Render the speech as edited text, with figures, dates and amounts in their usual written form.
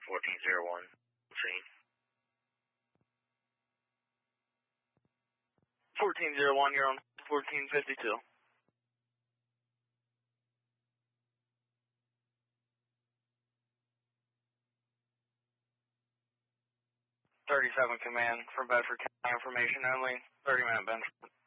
1401. Scene. 1401, you're on 1452. 37 command from Bedford County, information only, 30-minute bench.